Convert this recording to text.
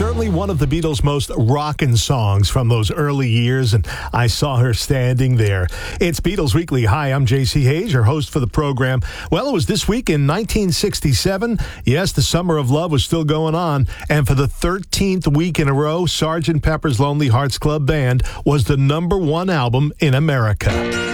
Certainly one of the Beatles' most rockin' songs from those early years, and I saw her standing there. It's Beatles Weekly. Hi, I'm J.C. Hayes, your host for the program. Well, it was this week in 1967. Yes, the Summer of Love was still going on, and for the 13th week in a row, Sgt. Pepper's Lonely Hearts Club Band was the #1 album in America.